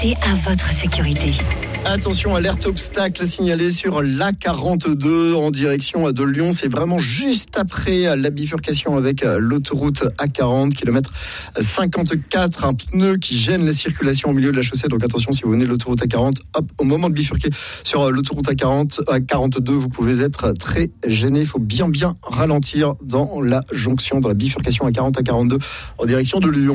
adapté à votre sécurité. Attention, alerte obstacle signalée sur l'A42 en direction de Lyon. C'est vraiment juste après la bifurcation avec l'autoroute A40, kilomètre 54. Un pneu qui gêne la circulation au milieu de la chaussée. Donc attention, si vous venez de l'autoroute A40, hop, au moment de bifurquer sur l'autoroute A42, vous pouvez être très gêné. Il faut bien ralentir dans la jonction, dans la bifurcation A40, A42 en direction de Lyon.